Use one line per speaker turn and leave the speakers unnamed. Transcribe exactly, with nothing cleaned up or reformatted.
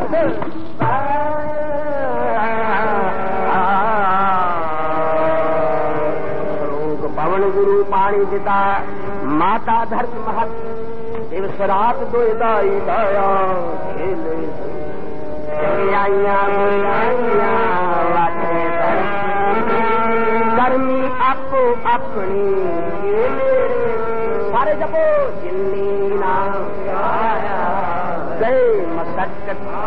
पवन गुरु पानी पिता माता धरती महत दिवस रात दो दाई दया खेले आइया गर्मी आपो अपनी सारे जपो जिन्नी ना गए मसक्कत